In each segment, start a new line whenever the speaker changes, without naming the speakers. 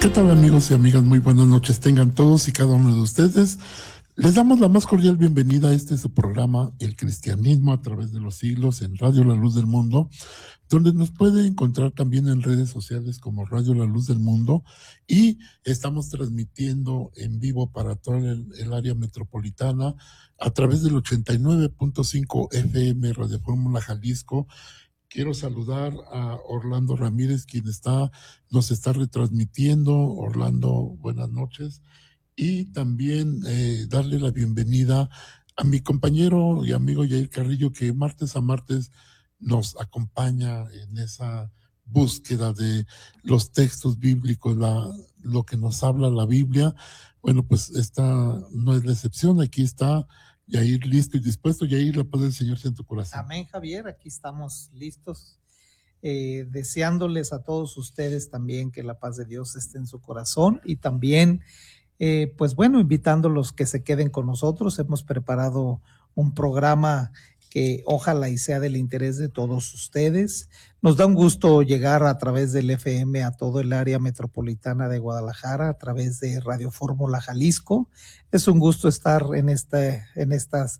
¿Qué tal, amigos y amigas? Muy buenas noches tengan todos y cada uno de ustedes. Les damos la más cordial bienvenida a su programa, El Cristianismo a través de los siglos, en Radio La Luz del Mundo, donde nos puede encontrar también en redes sociales como Radio La Luz del Mundo, y estamos transmitiendo en vivo para toda el área metropolitana a través del 89.5 FM Radio Fórmula Jalisco. Quiero saludar a Orlando Ramírez, quien nos está retransmitiendo. Orlando, buenas noches. Y también darle la bienvenida a mi compañero y amigo Yair Carrillo, que martes a martes nos acompaña en esa búsqueda de los textos bíblicos, lo que nos habla la Biblia. Bueno, pues esta no es la excepción. Aquí está Yair listo y dispuesto. Yair, la paz del Señor sea en tu corazón.
Amén, Javier, aquí estamos listos, deseándoles a todos ustedes también que la paz de Dios esté en su corazón, y también, pues bueno, invitándolos que se queden con nosotros. Hemos preparado un programa que ojalá y sea del interés de todos ustedes. Nos da un gusto llegar a través del FM a todo el área metropolitana de Guadalajara, a través de Radio Fórmula Jalisco. Es un gusto estar en estas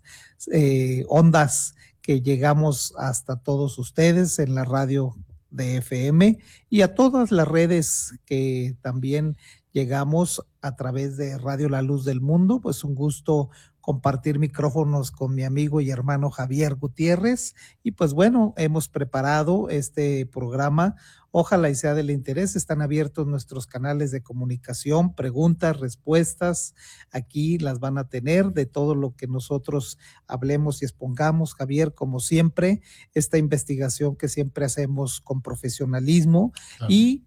ondas que llegamos hasta todos ustedes en la radio de FM, y a todas las redes que también llegamos a través de Radio La Luz del Mundo. Pues un gusto compartir micrófonos con mi amigo y hermano Javier Gutiérrez, y pues bueno, hemos preparado este programa, ojalá y sea del interés. Están abiertos nuestros canales de comunicación, preguntas, respuestas, aquí las van a tener de todo lo que nosotros hablemos y expongamos, Javier, como siempre, esta investigación que siempre hacemos con profesionalismo, claro, y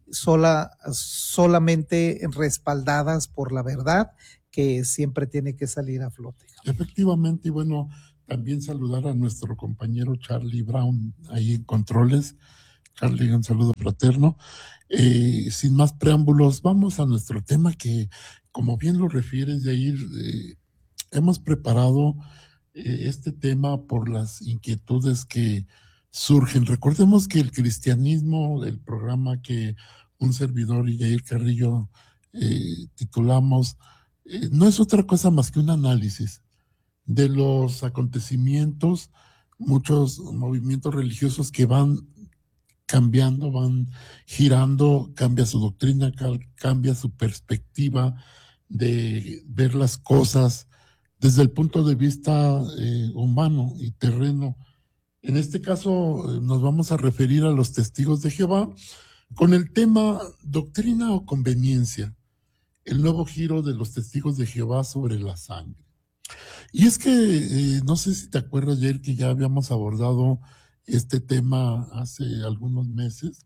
solamente respaldadas por la verdad, que siempre tiene que salir a flote.
Efectivamente, y bueno, también saludar a nuestro compañero Charlie Brown ahí en controles. Charlie, un saludo fraterno. Sin más preámbulos, vamos a nuestro tema que, como bien lo refieres, Yair, hemos preparado este tema por las inquietudes que surgen. Recordemos que el cristianismo, el programa que un servidor y Yair Carrillo titulamos, no es otra cosa más que un análisis de los acontecimientos, muchos movimientos religiosos que van cambiando, van girando, cambia su doctrina, cambia su perspectiva de ver las cosas desde el punto de vista humano y terreno. En este caso nos vamos a referir a los testigos de Jehová con el tema doctrina o conveniencia, el nuevo giro de los testigos de Jehová sobre la sangre. Y es que no sé si te acuerdas, ayer, que ya habíamos abordado este tema hace algunos meses,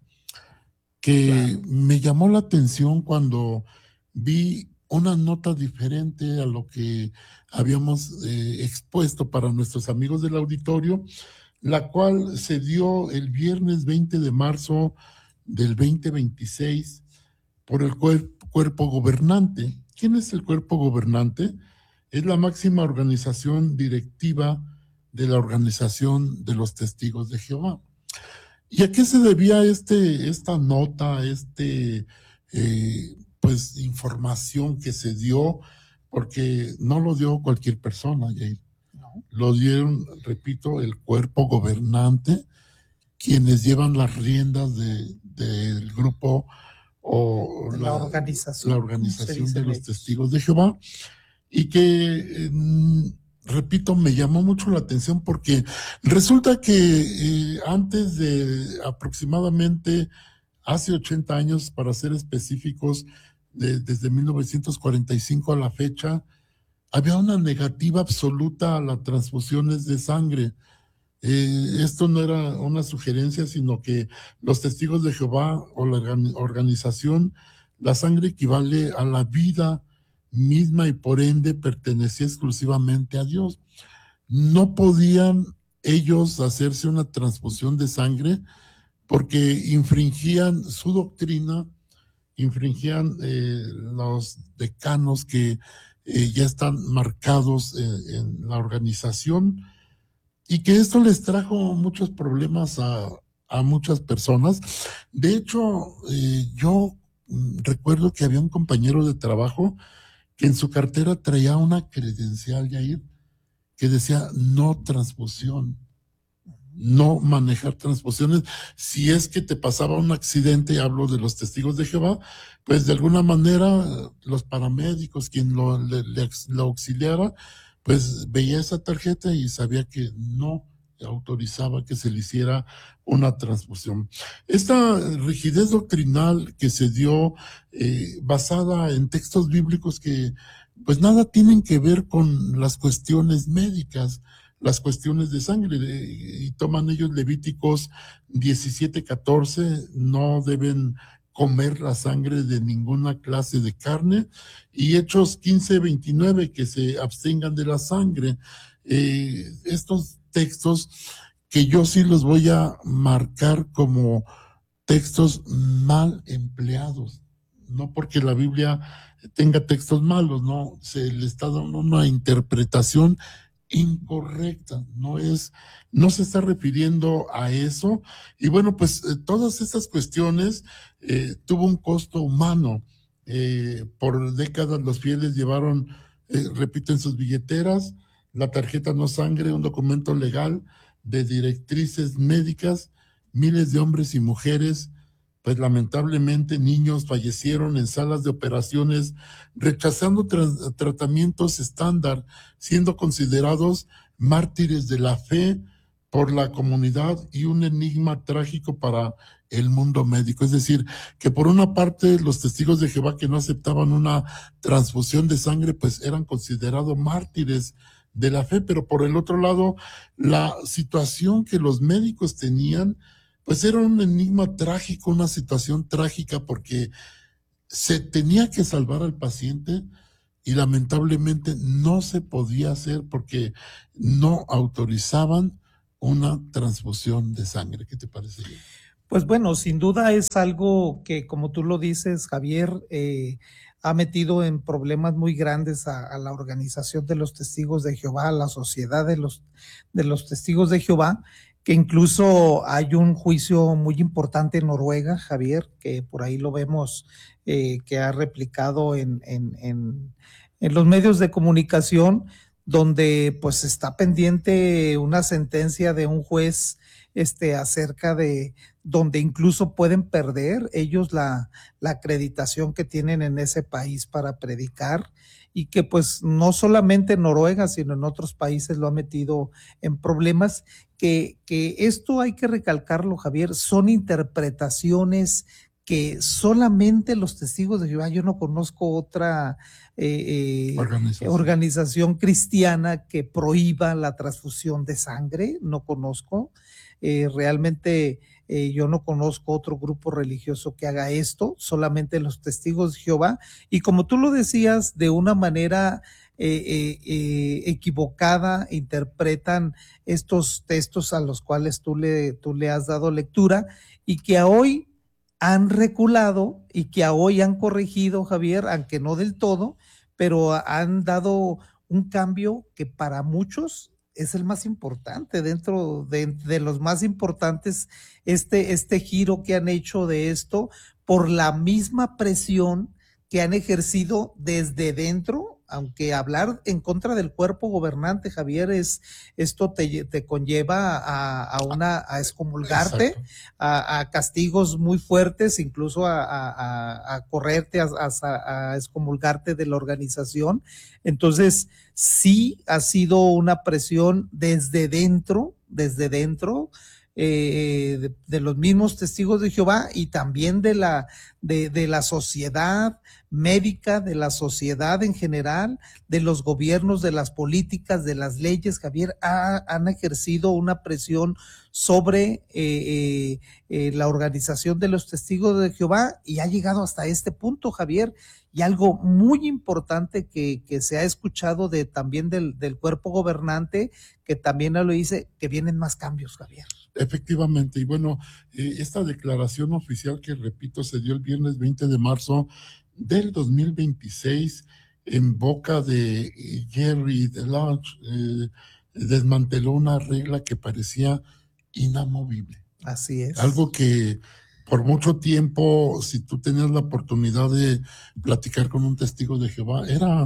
que claro, me llamó la atención cuando vi una nota diferente a lo que habíamos expuesto para nuestros amigos del auditorio, la cual se dio el viernes 20 de marzo del 2026 por el cuerpo gobernante. ¿Quién es el cuerpo gobernante? Es la máxima organización directiva de la Organización de los Testigos de Jehová. ¿Y a qué se debía esta nota, pues información que se dio? Porque no lo dio cualquier persona, Jair. No. Lo dieron, repito, el cuerpo gobernante, quienes llevan las riendas del grupo o
la organización
de los Testigos de Jehová, y que, repito, me llamó mucho la atención porque resulta que antes de aproximadamente hace 80 años, para ser específicos, desde 1945 a la fecha, había una negativa absoluta a las transfusiones de sangre. Esto no era una sugerencia, sino que los Testigos de Jehová o la organización, la sangre equivale a la vida misma y por ende pertenecía exclusivamente a Dios. No podían ellos hacerse una transfusión de sangre porque infringían su doctrina, infringían los decanos que ya están marcados en la organización, y que esto les trajo muchos problemas a muchas personas. De hecho, yo recuerdo que había un compañero de trabajo que en su cartera traía una credencial, Yair, que decía no transfusión, no manejar transfusiones. Si es que te pasaba un accidente, hablo de los testigos de Jehová, pues de alguna manera los paramédicos, quien lo auxiliara, pues veía esa tarjeta y sabía que no autorizaba que se le hiciera una transfusión. Esta rigidez doctrinal que se dio basada en textos bíblicos que pues nada tienen que ver con las cuestiones médicas, las cuestiones de sangre, y toman ellos Levíticos 17:14, no deben comer la sangre de ninguna clase de carne, y Hechos 15:29, que se abstengan de la sangre. Estos textos que yo sí los voy a marcar como textos mal empleados, no porque la Biblia tenga textos malos, no, se le está dando una interpretación incorrecta, no se está refiriendo a eso. Y bueno, pues todas estas cuestiones tuvo un costo humano. Por décadas los fieles llevaron, repito, en sus billeteras la tarjeta no sangre, un documento legal de directrices médicas. Miles de hombres y mujeres, pues lamentablemente niños, fallecieron en salas de operaciones rechazando tratamientos estándar, siendo considerados mártires de la fe por la comunidad y un enigma trágico para el mundo médico. Es decir, que por una parte los testigos de Jehová que no aceptaban una transfusión de sangre, pues eran considerados mártires de la fe, pero por el otro lado, la situación que los médicos tenían, pues era un enigma trágico, una situación trágica, porque se tenía que salvar al paciente y lamentablemente no se podía hacer porque no autorizaban una transfusión de sangre. ¿Qué te parece?
Pues bueno, sin duda es algo que, como tú lo dices, Javier, ha metido en problemas muy grandes a la organización de los testigos de Jehová, a la sociedad de los testigos de Jehová, que incluso hay un juicio muy importante en Noruega, Javier, que por ahí lo vemos, que ha replicado en los medios de comunicación, donde pues está pendiente una sentencia de un juez acerca de donde incluso pueden perder ellos la acreditación que tienen en ese país para predicar, y que pues no solamente en Noruega, sino en otros países lo ha metido en problemas, que esto hay que recalcarlo, Javier, son interpretaciones que solamente los testigos de Jehová, yo no conozco otra organización cristiana que prohíba la transfusión de sangre, no conozco. Realmente yo no conozco otro grupo religioso que haga esto, solamente los testigos de Jehová, y como tú lo decías, de una manera equivocada interpretan estos textos a los cuales tú le has dado lectura, y que a hoy han reculado y que a hoy han corregido, Javier, aunque no del todo, pero han dado un cambio que para muchos es el más importante, dentro de los más importantes, este giro que han hecho de esto por la misma presión que han ejercido desde dentro, aunque hablar en contra del cuerpo gobernante, Javier, esto te conlleva a excomulgarte, a castigos muy fuertes, incluso a correrte, a excomulgarte de la organización. Entonces, sí ha sido una presión desde dentro, de los mismos testigos de Jehová, y también de la sociedad médica, de la sociedad en general, de los gobiernos, de las políticas, de las leyes. Javier, han ejercido una presión sobre la organización de los testigos de Jehová, y ha llegado hasta este punto, Javier. Y algo muy importante que se ha escuchado también del cuerpo gobernante, que también lo dice, que vienen más cambios, Javier.
Efectivamente, y bueno, esta declaración oficial que, repito, se dio el viernes 20 de marzo del 2026 en boca de Jerry DeLonge, desmanteló una regla que parecía inamovible.
Así es.
Algo que por mucho tiempo, si tú tenías la oportunidad de platicar con un testigo de Jehová, era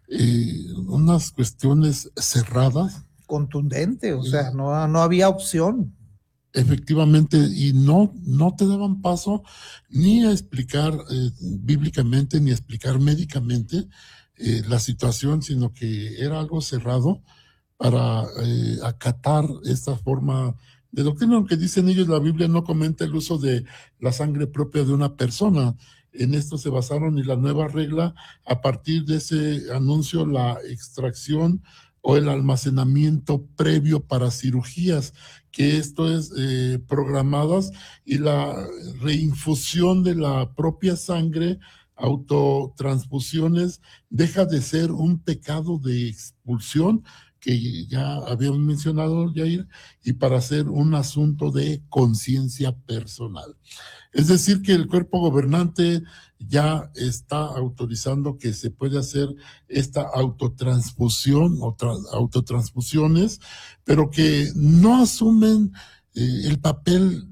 unas cuestiones cerradas.
Contundente, o sea, no había opción.
Efectivamente, y no te daban paso ni a explicar bíblicamente, ni a explicar médicamente la situación, sino que era algo cerrado para acatar esta forma de doctrina, aunque dicen ellos, la Biblia no comenta el uso de la sangre propia de una persona. En esto se basaron y la nueva regla, a partir de ese anuncio, la extracción o el almacenamiento previo para cirugías, que esto es programadas, y la reinfusión de la propia sangre, autotransfusiones, deja de ser un pecado de expulsión que ya habíamos mencionado, Jair, y para hacer un asunto de conciencia personal. Es decir, que el cuerpo gobernante ya está autorizando que se puede hacer esta autotransfusión o autotransfusiones, pero que no asumen el papel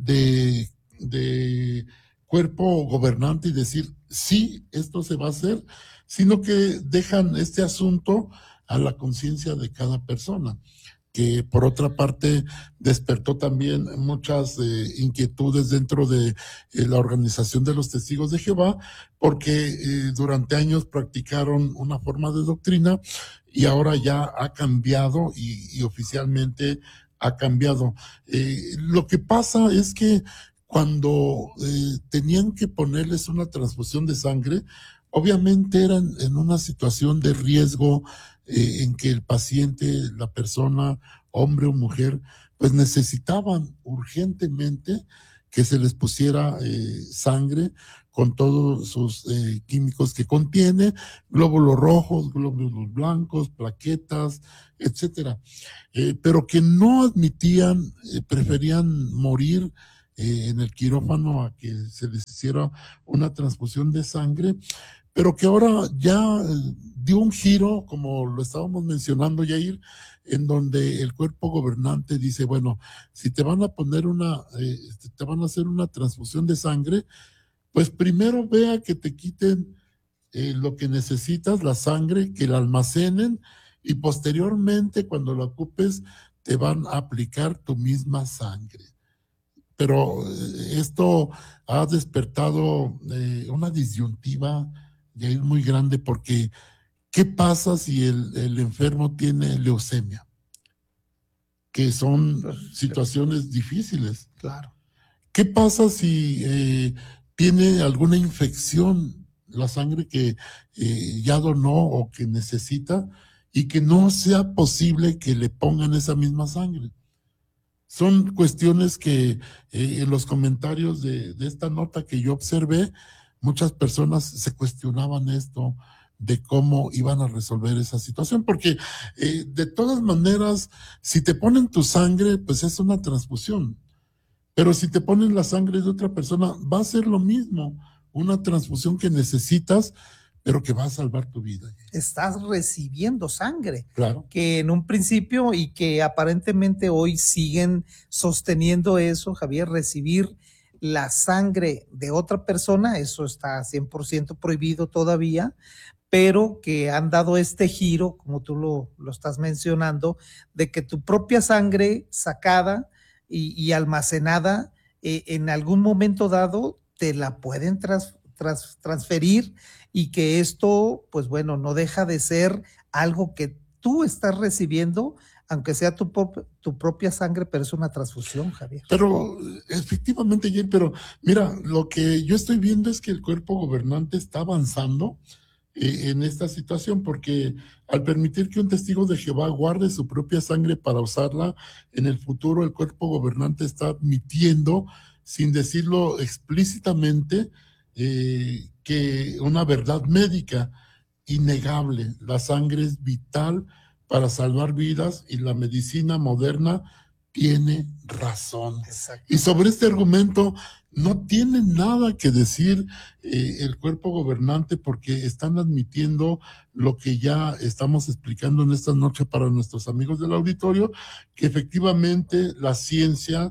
de cuerpo gobernante y decir, sí, esto se va a hacer, sino que dejan este asunto a la conciencia de cada persona, que por otra parte despertó también muchas inquietudes dentro de la organización de los testigos de Jehová, porque durante años practicaron una forma de doctrina y ahora ya ha cambiado y oficialmente ha cambiado. Lo que pasa es que cuando tenían que ponerles una transfusión de sangre, obviamente eran en una situación de riesgo en que el paciente, la persona, hombre o mujer, pues necesitaban urgentemente que se les pusiera sangre con todos sus químicos que contiene, glóbulos rojos, glóbulos blancos, plaquetas, etcétera. Pero que no admitían, preferían morir en el quirófano a que se les hiciera una transfusión de sangre, pero que ahora ya dio un giro, como lo estábamos mencionando, Yair, en donde el cuerpo gobernante dice, bueno, si te van a poner te van a hacer una transfusión de sangre, pues primero vea que te quiten lo que necesitas, la sangre, que la almacenen, y posteriormente, cuando la ocupes, te van a aplicar tu misma sangre. Pero esto ha despertado una disyuntiva ya es muy grande, porque ¿qué pasa si el enfermo tiene leucemia? Que son situaciones difíciles.
Claro.
¿Qué pasa si tiene alguna infección, la sangre que ya donó o que necesita, y que no sea posible que le pongan esa misma sangre? Son cuestiones que en los comentarios de esta nota que yo observé, muchas personas se cuestionaban esto, de cómo iban a resolver esa situación, porque de todas maneras, si te ponen tu sangre, pues es una transfusión, pero si te ponen la sangre de otra persona, va a ser lo mismo, una transfusión que necesitas, pero que va a salvar tu vida.
Estás recibiendo sangre,
claro,
que en un principio y que aparentemente hoy siguen sosteniendo eso, Javier, recibir la sangre de otra persona, eso está 100% prohibido todavía, pero que han dado este giro, como tú lo estás mencionando, de que tu propia sangre sacada y almacenada en algún momento dado te la pueden transferir, y que esto, pues bueno, no deja de ser algo que tú estás recibiendo, aunque sea tu propia sangre, pero es una transfusión, Javier.
Pero efectivamente, Jay, pero mira, lo que yo estoy viendo es que el cuerpo gobernante está avanzando en esta situación, porque al permitir que un testigo de Jehová guarde su propia sangre para usarla en el futuro, el cuerpo gobernante está admitiendo, sin decirlo explícitamente, que una verdad médica innegable: la sangre es vital para salvar vidas y la medicina moderna tiene razón. Y sobre este argumento no tiene nada que decir el cuerpo gobernante, porque están admitiendo lo que ya estamos explicando en esta noche para nuestros amigos del auditorio, que efectivamente la ciencia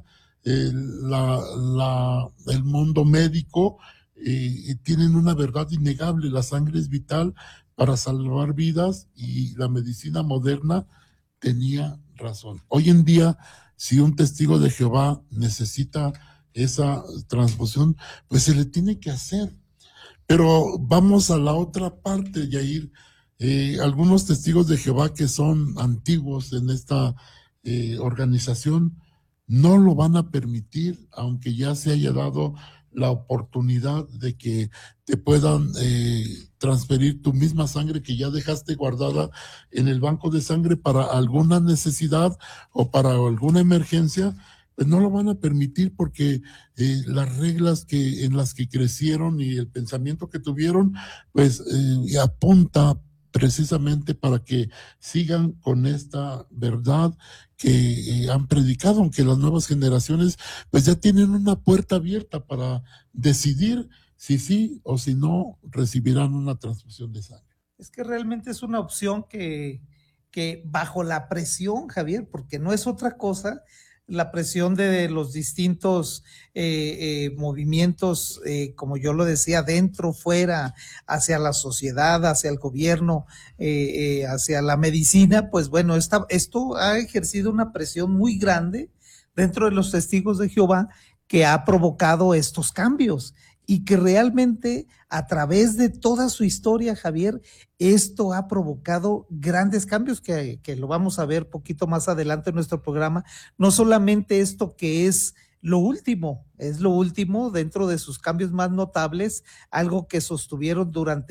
el mundo médico, tienen una verdad innegable: la sangre es vital para salvar vidas, y la medicina moderna tenía razón. Hoy en día, si un testigo de Jehová necesita esa transfusión, pues se le tiene que hacer. Pero vamos a la otra parte, Yair. Algunos testigos de Jehová que son antiguos en esta organización no lo van a permitir, aunque ya se haya dado la oportunidad de que te puedan transferir tu misma sangre que ya dejaste guardada en el banco de sangre para alguna necesidad o para alguna emergencia. Pues no lo van a permitir, porque las reglas en las que crecieron y el pensamiento que tuvieron, pues apunta precisamente para que sigan con esta verdad que han predicado, aunque las nuevas generaciones pues ya tienen una puerta abierta para decidir si sí o si no recibirán una transfusión de sangre.
Es que realmente es una opción que bajo la presión, Javier, porque no es otra cosa, la presión de los distintos movimientos, como yo lo decía, dentro, fuera, hacia la sociedad, hacia el gobierno, hacia la medicina, pues bueno, esto ha ejercido una presión muy grande dentro de los testigos de Jehová, que ha provocado estos cambios, y que realmente a través de toda su historia, Javier, esto ha provocado grandes cambios que lo vamos a ver poquito más adelante en nuestro programa. No solamente esto que es lo último dentro de sus cambios más notables, algo que sostuvieron durante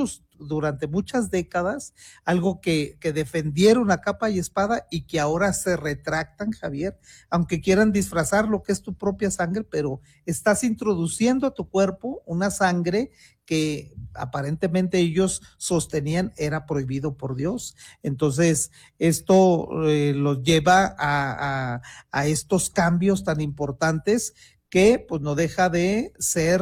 muchas décadas, algo que defendieron a capa y espada, y que ahora se retractan, Javier, aunque quieran disfrazar lo que es tu propia sangre, pero estás introduciendo a tu cuerpo una sangre que aparentemente ellos sostenían era prohibido por Dios. Entonces, esto los lleva a estos cambios tan importantes, que pues no deja de ser,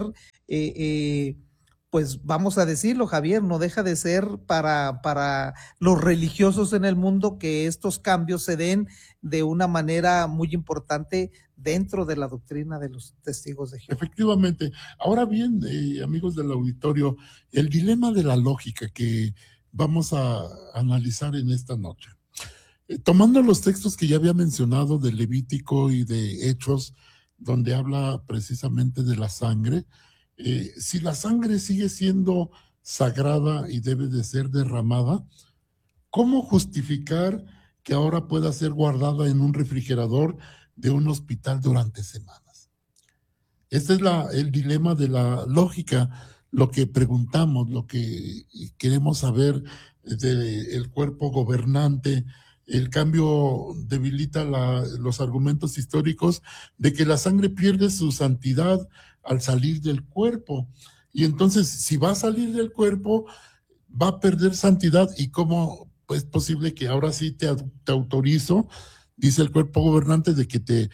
pues vamos a decirlo, Javier, no deja de ser para los religiosos en el mundo que estos cambios se den de una manera muy importante dentro de la doctrina de los testigos de Jehová.
Efectivamente. Ahora bien, amigos del auditorio, el dilema de la lógica que vamos a analizar en esta noche. Tomando los textos que ya había mencionado de Levítico y de Hechos, donde habla precisamente de la sangre, si la sangre sigue siendo sagrada y debe de ser derramada, ¿cómo justificar que ahora pueda ser guardada en un refrigerador de un hospital durante semanas? Este es el dilema de la lógica, lo que preguntamos, lo que queremos saber del cuerpo gobernante. El cambio debilita los argumentos históricos de que la sangre pierde su santidad al salir del cuerpo. Y entonces, si va a salir del cuerpo, va a perder santidad. ¿Y cómo es posible que ahora sí te autorizo, dice el cuerpo gobernante, de que te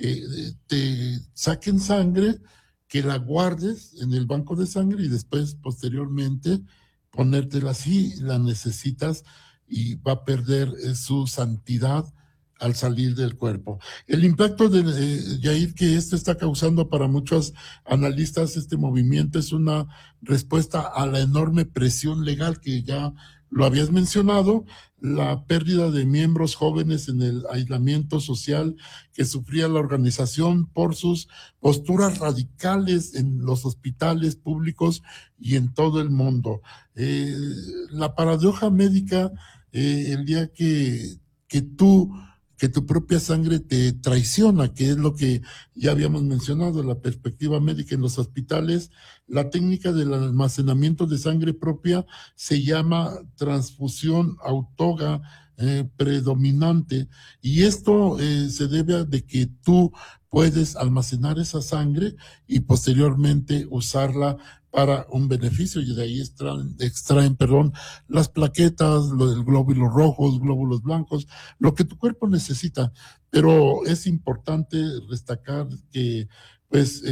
saquen sangre, que la guardes en el banco de sangre y después, posteriormente, ponértela si la necesitas, y va a perder su santidad al salir del cuerpo? El impacto de Yair, que esto está causando para muchos analistas, este movimiento, es una respuesta a la enorme presión legal que ya lo habías mencionado, la pérdida de miembros jóvenes en el aislamiento social que sufría la organización por sus posturas radicales en los hospitales públicos y en todo el mundo. La paradoja médica, el día que tu propia sangre te traiciona, que es lo que ya habíamos mencionado, la perspectiva médica en los hospitales. La técnica del almacenamiento de sangre propia se llama transfusión autóloga predominante, y esto se debe a de que tú puedes almacenar esa sangre y posteriormente usarla para un beneficio, y de ahí extraen las plaquetas, glóbulos rojos, glóbulos blancos, lo que tu cuerpo necesita. Pero es importante destacar que pues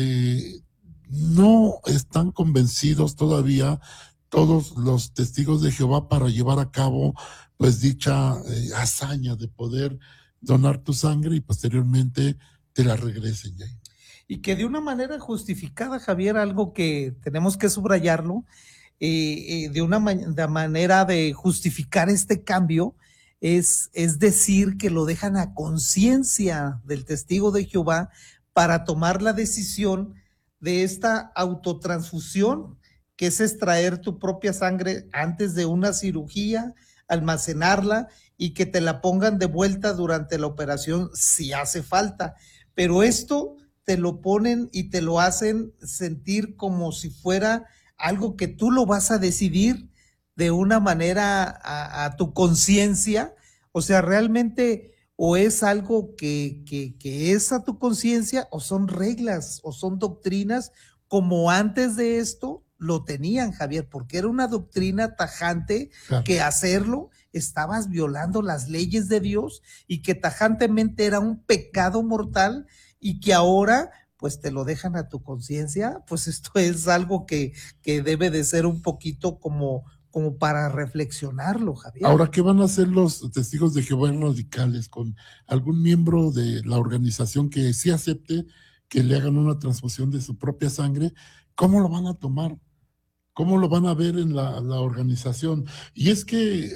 no están convencidos todavía todos los testigos de Jehová para llevar a cabo pues dicha hazaña de poder donar tu sangre y posteriormente te la regresen, Jair.
Y que de una manera justificada, Javier, algo que tenemos que subrayarlo, de una manera de justificar este cambio es decir que lo dejan a conciencia del testigo de Jehová para tomar la decisión de esta autotransfusión, que es extraer tu propia sangre antes de una cirugía, almacenarla y que te la pongan de vuelta durante la operación si hace falta. Pero esto te lo ponen y te lo hacen sentir como si fuera algo que tú lo vas a decidir de una manera a tu conciencia. O sea, realmente o es algo que es a tu conciencia, o son reglas, o son doctrinas, como antes de esto lo tenían, Javier, porque era una doctrina tajante, claro, que hacerlo estabas violando las leyes de Dios y que tajantemente era un pecado mortal, y que ahora pues te lo dejan a tu conciencia. Pues esto es algo que debe de ser un poquito como para reflexionarlo, Javier.
Ahora, ¿qué van a hacer los testigos de Jehová radicales con algún miembro de la organización que sí acepte que le hagan una transfusión de su propia sangre? ¿Cómo lo van a tomar? ¿Cómo lo van a ver en la organización? Y es que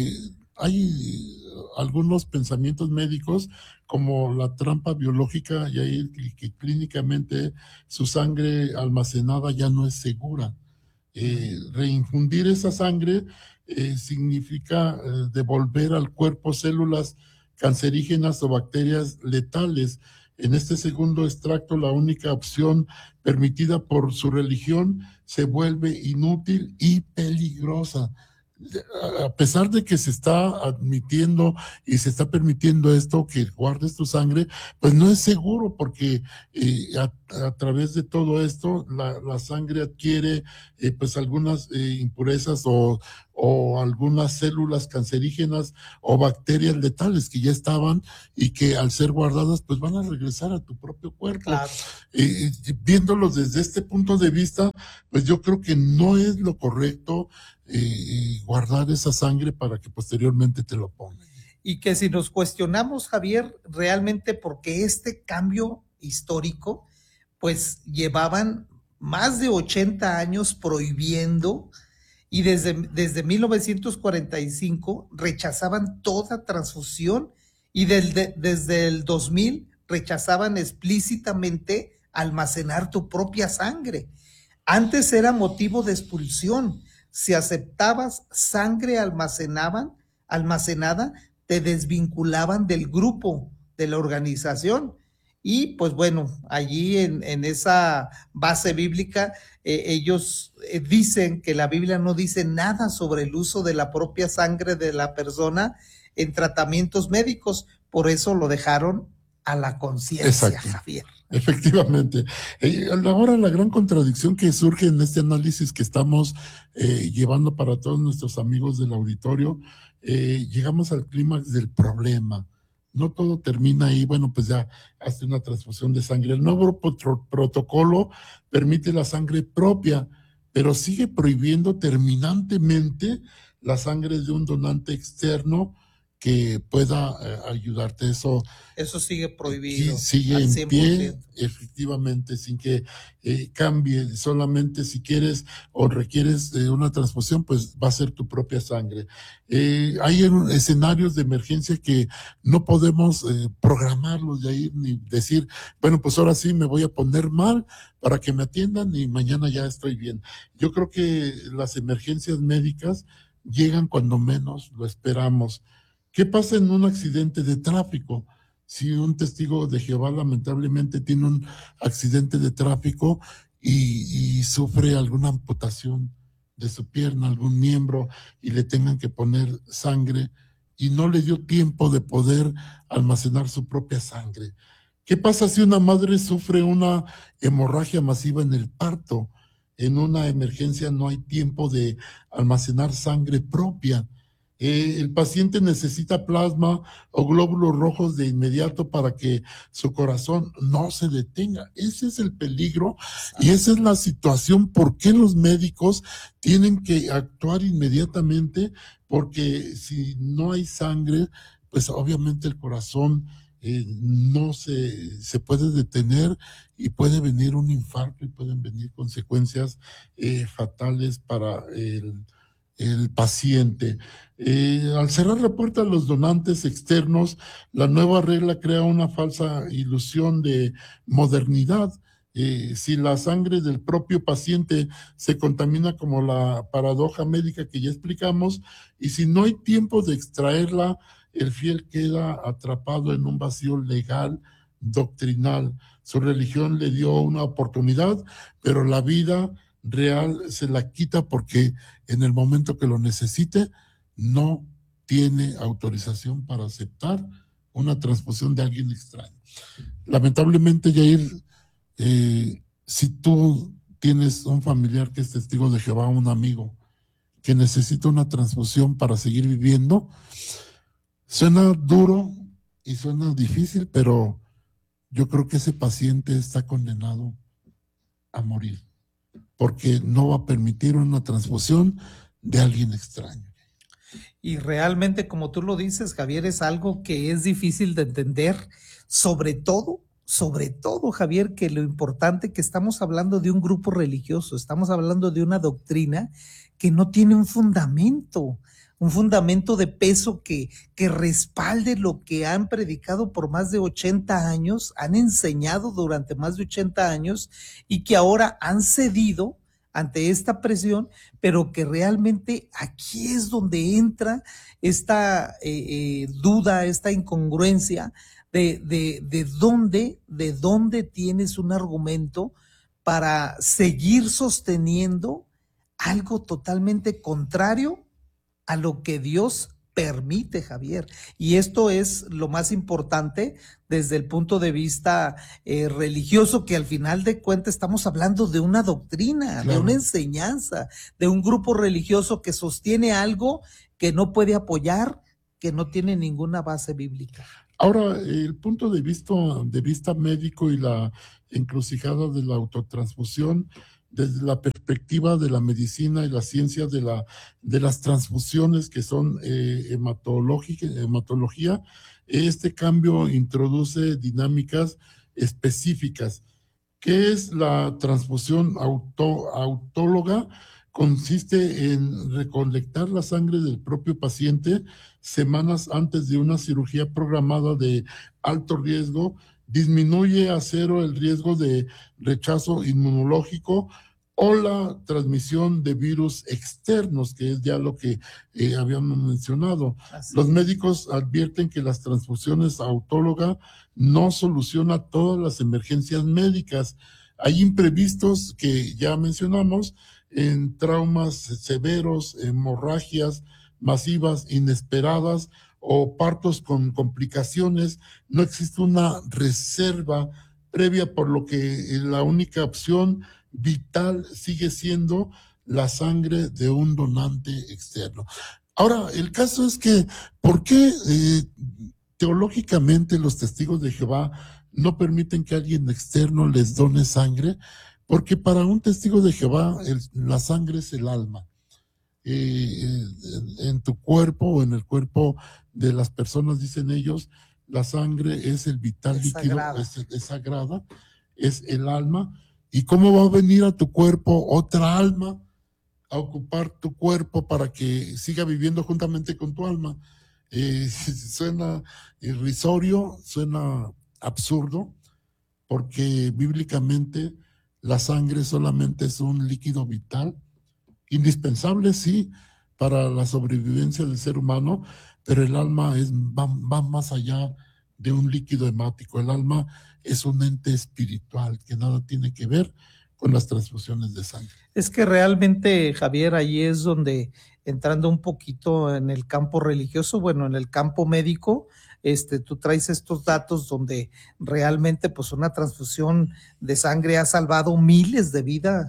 hay algunos pensamientos médicos como la trampa biológica, y ahí que clínicamente su sangre almacenada ya no es segura. Reinfundir esa sangre significa devolver al cuerpo células cancerígenas o bacterias letales. En este segundo extracto, la única opción permitida por su religión se vuelve inútil y peligrosa. A pesar de que se está admitiendo y se está permitiendo esto, que guardes tu sangre, pues no es seguro, porque a través de todo esto la sangre adquiere pues algunas impurezas o algunas células cancerígenas o bacterias letales que ya estaban y que al ser guardadas pues van a regresar a tu propio cuerpo.
Claro.
Viéndolo desde este punto de vista, pues yo creo que no es lo correcto guardar esa sangre para que posteriormente te lo pongan.
Y que si nos cuestionamos, Javier, realmente porque este cambio histórico, pues llevaban más de 80 años prohibiendo, y desde 1945 rechazaban toda transfusión, y desde el 2000 rechazaban explícitamente almacenar tu propia sangre. Antes era motivo de expulsión. Si aceptabas sangre almacenada, te desvinculaban del grupo, de la organización. Y pues bueno, allí en esa base bíblica, ellos dicen que la Biblia no dice nada sobre el uso de la propia sangre de la persona en tratamientos médicos. Por eso lo dejaron a la conciencia, Javier.
Efectivamente. Ahora la gran contradicción que surge en este análisis que estamos llevando para todos nuestros amigos del auditorio, llegamos al clímax del problema. No todo termina ahí, bueno, pues ya hace una transfusión de sangre. El nuevo protocolo permite la sangre propia, pero sigue prohibiendo terminantemente la sangre de un donante externo que pueda ayudarte. Eso
sigue prohibido.
Sigue en pie, efectivamente, sin que cambie. Solamente si quieres o requieres una transfusión, pues va a ser tu propia sangre. Hay escenarios de emergencia que no podemos programarlos de ahí, ni decir, bueno, pues ahora sí me voy a poner mal para que me atiendan y mañana ya estoy bien. Yo creo que las emergencias médicas llegan cuando menos lo esperamos. ¿Qué pasa en un accidente de tráfico? Si un testigo de Jehová lamentablemente tiene un accidente de tráfico y sufre alguna amputación de su pierna, algún miembro, y le tengan que poner sangre y no le dio tiempo de poder almacenar su propia sangre. ¿Qué pasa si una madre sufre una hemorragia masiva en el parto? En una emergencia no hay tiempo de almacenar sangre propia. El paciente necesita plasma o glóbulos rojos de inmediato para que su corazón no se detenga. Ese es el peligro y esa es la situación. ¿Por qué los médicos tienen que actuar inmediatamente? Porque si no hay sangre, pues obviamente el corazón no se puede detener y puede venir un infarto y pueden venir consecuencias fatales para el paciente. Al cerrar la puerta a los donantes externos, la nueva regla crea una falsa ilusión de modernidad. Si la sangre del propio paciente se contamina, como la paradoja médica que ya explicamos, y si no hay tiempo de extraerla, el fiel queda atrapado en un vacío legal, doctrinal. Su religión le dio una oportunidad, pero la vida real se la quita porque en el momento que lo necesite no tiene autorización para aceptar una transfusión de alguien extraño. Lamentablemente, Yair, si tú tienes un familiar que es testigo de Jehová, un amigo que necesita una transfusión para seguir viviendo, suena duro y suena difícil, pero yo creo que ese paciente está condenado a morir, porque no va a permitir una transfusión de alguien extraño.
Y realmente, como tú lo dices, Javier, es algo que es difícil de entender, sobre todo, Javier, que lo importante que estamos hablando de un grupo religioso, estamos hablando de una doctrina que no tiene un fundamento de peso que respalde lo que han predicado por más de 80 años, han enseñado durante más de 80 años y que ahora han cedido ante esta presión, pero que realmente aquí es donde entra esta duda, esta incongruencia de dónde tienes un argumento para seguir sosteniendo algo totalmente contrario a lo que Dios permite, Javier. Y esto es lo más importante desde el punto de vista religioso, que al final de cuentas estamos hablando de una doctrina, claro, de una enseñanza, de un grupo religioso que sostiene algo que no puede apoyar, que no tiene ninguna base bíblica.
Ahora, el punto de vista médico y la encrucijada de la autotransfusión, desde la perspectiva de la medicina y la ciencia de las transfusiones, que son hematología, este cambio introduce dinámicas específicas. ¿Qué es la transfusión autóloga? Consiste en recolectar la sangre del propio paciente semanas antes de una cirugía programada de alto riesgo. Disminuye a cero el riesgo de rechazo inmunológico o la transmisión de virus externos, que es ya lo que habíamos mencionado. Los médicos advierten que las transfusiones autólogas no solucionan todas las emergencias médicas. Hay imprevistos que ya mencionamos, en traumas severos, hemorragias masivas inesperadas o partos con complicaciones. No existe una reserva previa, por lo que la única opción vital sigue siendo la sangre de un donante externo. Ahora, el caso es que, ¿por qué teológicamente los testigos de Jehová no permiten que alguien externo les done sangre? Porque para un testigo de Jehová la sangre es el alma. En tu cuerpo o en el cuerpo de las personas, dicen ellos, la sangre es el vital líquido, es sagrada, es el alma. ¿Y cómo va a venir a tu cuerpo otra alma a ocupar tu cuerpo para que siga viviendo juntamente con tu alma? Suena irrisorio, suena absurdo, porque bíblicamente la sangre solamente es un líquido vital, indispensable, sí, para la sobrevivencia del ser humano, pero el alma va más allá de un líquido hemático. El alma es un ente espiritual que nada tiene que ver con las transfusiones de sangre.
Es que realmente, Javier, ahí es donde, entrando un poquito en el campo religioso, bueno, en el campo médico, tú traes estos datos donde realmente pues una transfusión de sangre ha salvado miles de vidas,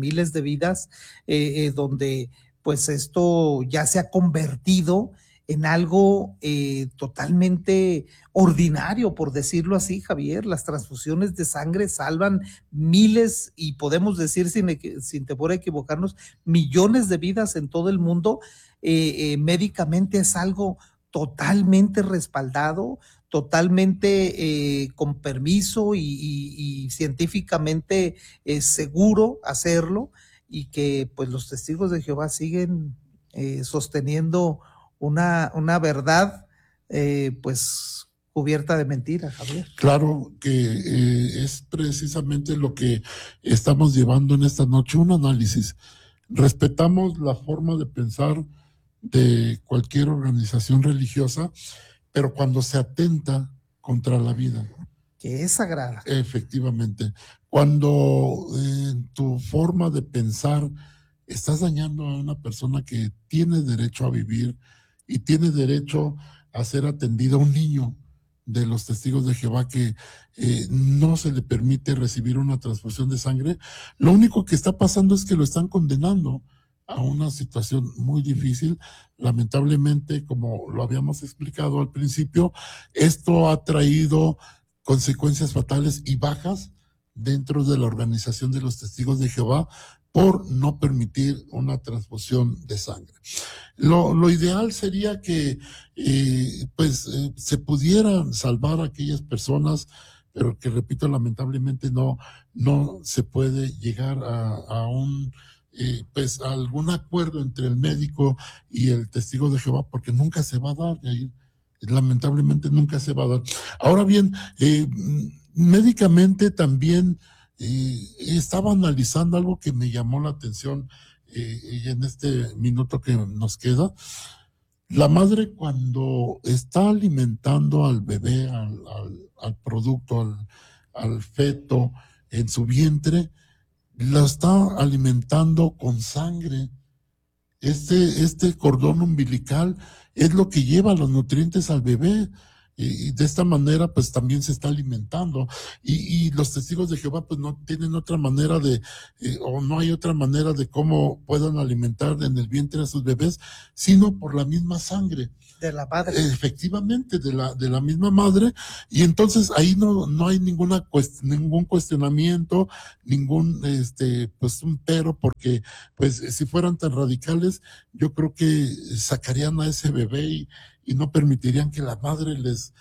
donde pues esto ya se ha convertido en algo totalmente ordinario, por decirlo así, Javier. Las transfusiones de sangre salvan miles y podemos decir sin temor a equivocarnos, millones de vidas en todo el mundo. Médicamente es algo totalmente respaldado, totalmente con permiso y científicamente seguro hacerlo, y que pues los testigos de Jehová siguen sosteniendo una verdad pues cubierta de mentiras, Javier.
Claro que es precisamente lo que estamos llevando en esta noche, un análisis. Respetamos la forma de pensar de cualquier organización religiosa, pero cuando se atenta contra la vida,
que es sagrada.
Efectivamente. Cuando tu forma de pensar estás dañando a una persona que tiene derecho a vivir y tiene derecho a ser atendido, a un niño de los testigos de Jehová que no se le permite recibir una transfusión de sangre, lo único que está pasando es que lo están condenando a una situación muy difícil. Lamentablemente, como lo habíamos explicado al principio, esto ha traído consecuencias fatales y bajas dentro de la organización de los testigos de Jehová por no permitir una transfusión de sangre. Lo ideal sería que se pudieran salvar a aquellas personas, pero que, repito, lamentablemente no se puede llegar a un a algún acuerdo entre el médico y el testigo de Jehová, porque nunca se va a dar, lamentablemente nunca se va a dar. Ahora bien, médicamente también estaba analizando algo que me llamó la atención y en este minuto que nos queda. La madre, cuando está alimentando al bebé, al producto, al feto en su vientre, la está alimentando con sangre. Este cordón umbilical es lo que lleva los nutrientes al bebé, y de esta manera pues también se está alimentando, y los testigos de Jehová pues no tienen otra manera o no hay otra manera de cómo puedan alimentar en el vientre a sus bebés, sino por la misma sangre
de la madre.
Efectivamente, de la misma madre. Y entonces ahí no hay ningún cuestionamiento, ningún un pero, porque pues si fueran tan radicales, yo creo que sacarían a ese bebé y no permitirían que la madre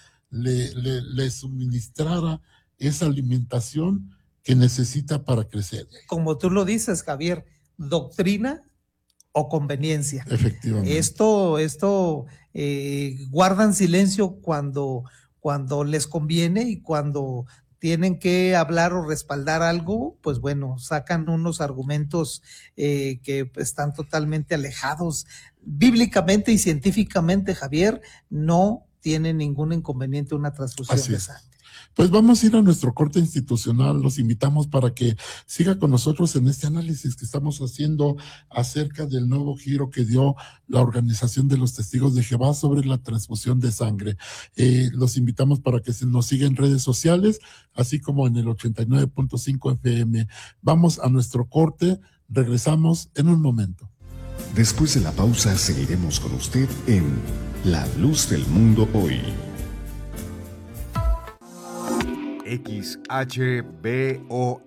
les suministrara esa alimentación que necesita para crecer.
Como tú lo dices, Javier, doctrina o conveniencia.
Efectivamente.
Esto guardan silencio cuando les conviene, y cuando tienen que hablar o respaldar algo, pues bueno, sacan unos argumentos que están totalmente alejados. Bíblicamente y científicamente, Javier, no tiene ningún inconveniente una transfusión de sangre.
Pues vamos a ir a nuestro corte institucional. Los invitamos para que siga con nosotros en este análisis que estamos haciendo acerca del nuevo giro que dio la Organización de los Testigos de Jehová sobre la transfusión de sangre. Los invitamos para que nos sigan en redes sociales, así como en el 89.5 FM. Vamos a nuestro corte, regresamos en un momento.
Después de la pausa seguiremos con usted en La Luz del Mundo Hoy.
XHBON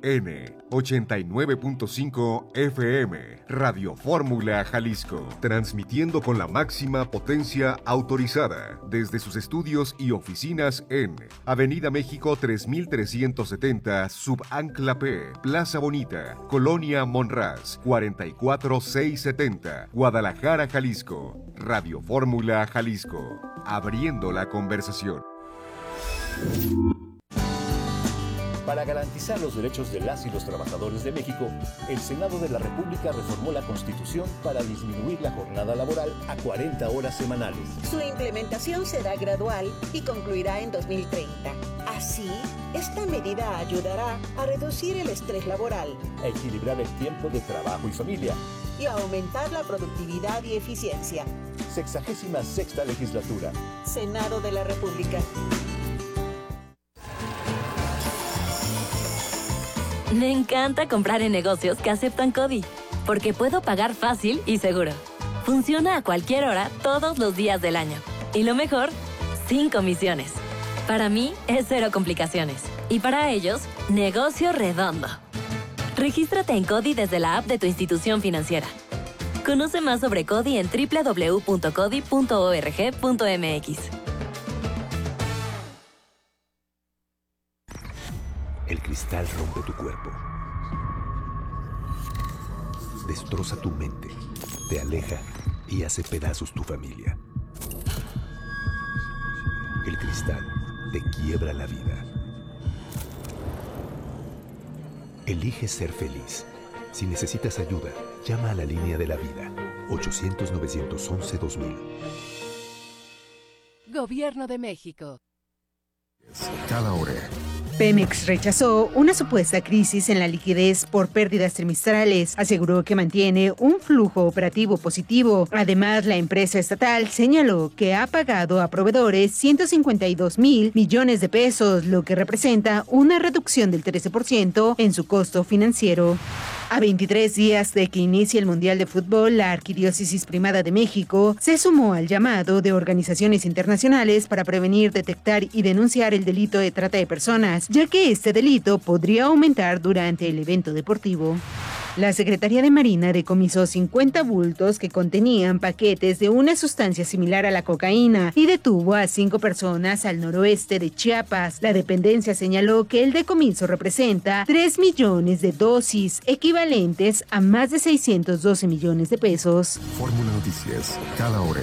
89.5 FM, Radio Fórmula Jalisco, transmitiendo con la máxima potencia autorizada desde sus estudios y oficinas en Avenida México 3370, Subancla P, Plaza Bonita, Colonia Monraz, 44670, Guadalajara, Jalisco. Radio Fórmula Jalisco, abriendo la conversación.
Para garantizar los derechos de las y los trabajadores de México, el Senado de la República reformó la Constitución para disminuir la jornada laboral a 40 horas semanales.
Su implementación será gradual y concluirá en 2030. Así, esta medida ayudará a reducir el estrés laboral,
a equilibrar el tiempo de trabajo y familia
y a aumentar la productividad y eficiencia.
66ª Legislatura.
Senado de la República.
Me encanta comprar en negocios que aceptan CODI, porque puedo pagar fácil y seguro. Funciona a cualquier hora, todos los días del año. Y lo mejor, sin comisiones. Para mí, es cero complicaciones. Y para ellos, negocio redondo. Regístrate en CODI desde la app de tu institución financiera. Conoce más sobre CODI en www.codi.org.mx.
El cristal rompe tu cuerpo, destroza tu mente, te aleja y hace pedazos tu familia. El cristal te quiebra la vida. Elige ser feliz. Si necesitas ayuda, llama a la línea de la vida, 800-911-2000.
Gobierno de México.
Cada hora.
Pemex rechazó una supuesta crisis en la liquidez por pérdidas trimestrales. Aseguró que mantiene un flujo operativo positivo. Además, la empresa estatal señaló que ha pagado a proveedores 152,000 millones de pesos, lo que representa una reducción del 13% en su costo financiero. A 23 días de que inicie el Mundial de Fútbol, la Arquidiócesis Primada de México se sumó al llamado de organizaciones internacionales para prevenir, detectar y denunciar el delito de trata de personas, ya que este delito podría aumentar durante el evento deportivo. La Secretaría de Marina decomisó 50 bultos que contenían paquetes de una sustancia similar a la cocaína y detuvo a 5 personas al noroeste de Chiapas. La dependencia señaló que el decomiso representa 3 millones de dosis, equivalentes a más de 612 millones de pesos.
Fórmula Noticias, cada hora.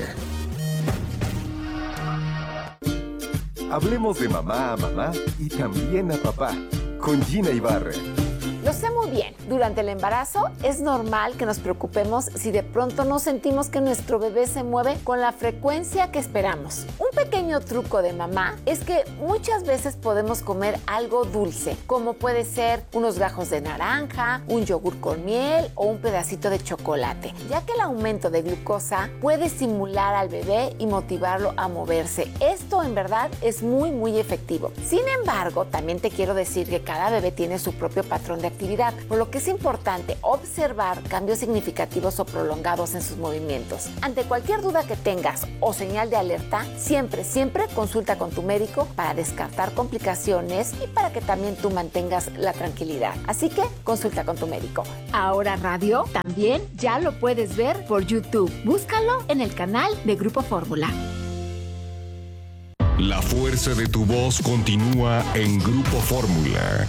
Hablemos de mamá a mamá y también a papá, con Gina Ibarra.
Lo sé muy bien, durante el embarazo es normal que nos preocupemos si de pronto no sentimos que nuestro bebé se mueve con la frecuencia que esperamos. Un pequeño truco de mamá es que muchas veces podemos comer algo dulce, como puede ser unos gajos de naranja, un yogur con miel o un pedacito de chocolate, ya que el aumento de glucosa puede estimular al bebé y motivarlo a moverse. Esto en verdad es muy efectivo. Sin embargo, también te quiero decir que cada bebé tiene su propio patrón de actividad, por lo que es importante observar cambios significativos o prolongados en sus movimientos. Ante cualquier duda que tengas o señal de alerta, siempre consulta con tu médico para descartar complicaciones y para que también tú mantengas la tranquilidad. Así que consulta con tu médico. Ahora Radio también ya lo puedes ver por YouTube. Búscalo en el canal de Grupo Fórmula.
La fuerza de tu voz continúa en Grupo Fórmula.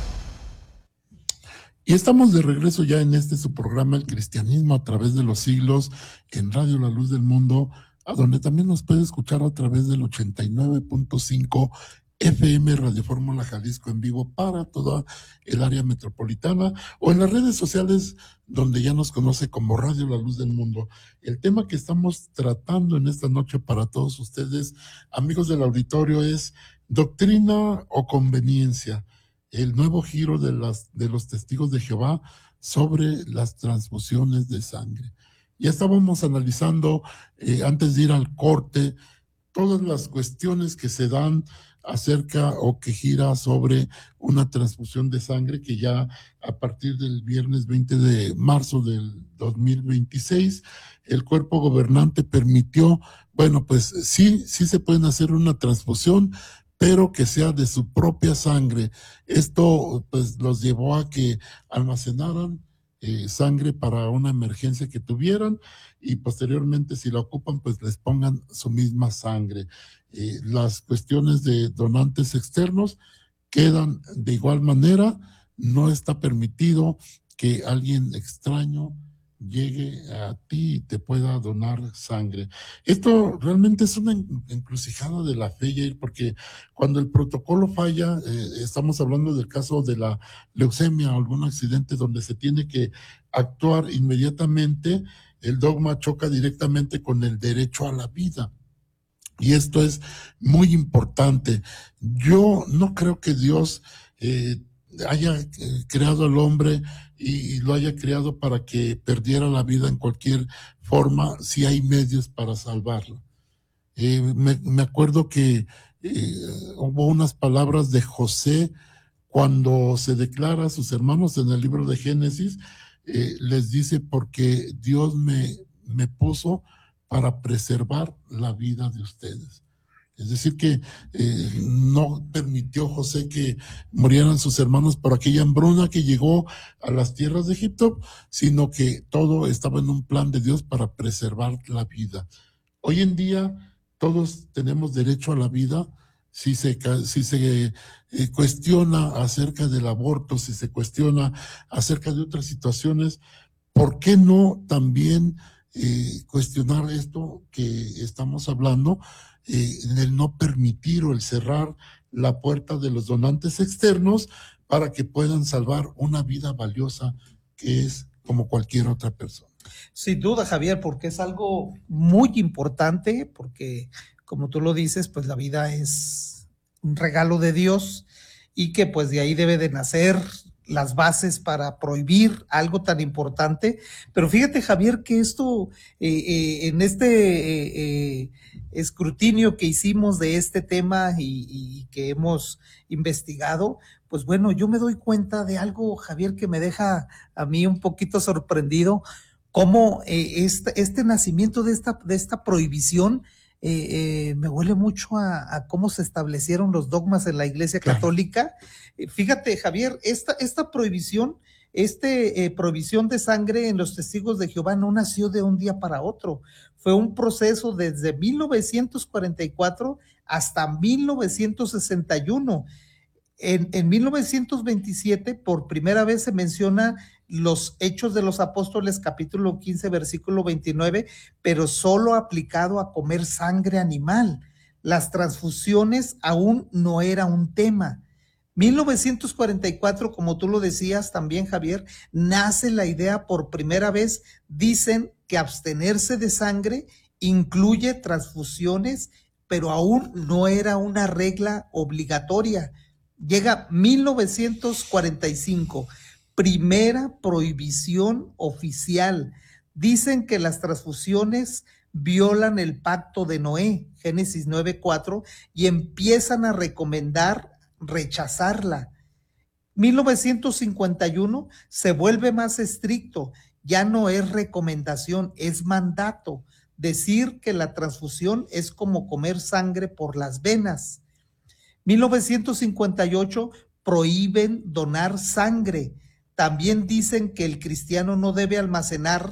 Y estamos de regreso ya en su programa El Cristianismo a través de los siglos en Radio La Luz del Mundo, a donde también nos puede escuchar a través del 89.5 FM Radio Fórmula Jalisco en vivo para toda el área metropolitana o en las redes sociales donde ya nos conoce como Radio La Luz del Mundo. El tema que estamos tratando en esta noche para todos ustedes, amigos del auditorio, es doctrina o conveniencia. El nuevo giro de los testigos de Jehová sobre las transfusiones de sangre. Ya estábamos analizando, antes de ir al corte, todas las cuestiones que se dan acerca o que gira sobre una transfusión de sangre que ya a partir del viernes 20 de marzo del 2026, el cuerpo gobernante permitió, bueno, pues sí se pueden hacer una transfusión, pero que sea de su propia sangre. Esto pues los llevó a que almacenaran sangre para una emergencia que tuvieran y posteriormente si la ocupan pues les pongan su misma sangre. Las cuestiones de donantes externos quedan de igual manera. No está permitido que alguien extraño llegue a ti y te pueda donar sangre. Esto realmente es una encrucijada de la fe, Jair, porque cuando el protocolo falla, estamos hablando del caso de la leucemia o algún accidente donde se tiene que actuar inmediatamente, el dogma choca directamente con el derecho a la vida. Y esto es muy importante. Yo no creo que Dios haya creado al hombre y lo haya creado para que perdiera la vida en cualquier forma si hay medios para salvarlo. Me acuerdo que hubo unas palabras de José cuando se declara a sus hermanos en el libro de Génesis, les dice, porque Dios me puso para preservar la vida de ustedes. Es decir que no permitió José que murieran sus hermanos por aquella hambruna que llegó a las tierras de Egipto, sino que todo estaba en un plan de Dios para preservar la vida. Hoy en día todos tenemos derecho a la vida si se cuestiona acerca del aborto, si se cuestiona acerca de otras situaciones, ¿por qué no también cuestionar esto que estamos hablando, del no permitir o el cerrar la puerta de los donantes externos para que puedan salvar una vida valiosa que es como cualquier otra persona?
Sin duda, Javier, porque es algo muy importante, porque como tú lo dices, pues la vida es un regalo de Dios y que pues de ahí debe de nacer las bases para prohibir algo tan importante. Pero fíjate, Javier, que esto, en este escrutinio que hicimos de este tema y que hemos investigado, pues bueno, yo me doy cuenta de algo, Javier, que me deja a mí un poquito sorprendido, cómo este nacimiento de esta prohibición me huele mucho a cómo se establecieron los dogmas en la Iglesia Católica. Fíjate, Javier, esta prohibición, prohibición de sangre en los testigos de Jehová no nació de un día para otro. Fue un proceso desde 1944 hasta 1961. En 1927, por primera vez se menciona los Hechos de los Apóstoles, capítulo 15, versículo 29, pero solo aplicado a comer sangre animal. Las transfusiones aún no era un tema. 1944, como tú lo decías también, Javier, nace la idea por primera vez. Dicen que abstenerse de sangre incluye transfusiones, pero aún no era una regla obligatoria. Llega 1945, primera prohibición oficial. Dicen que las transfusiones violan el pacto de Noé, Génesis 9:4, y empiezan a recomendar rechazarla. 1951 se vuelve más estricto, ya no es recomendación, es mandato. Decir que la transfusión es como comer sangre por las venas. 1958 prohíben donar sangre. También dicen que el cristiano no debe almacenar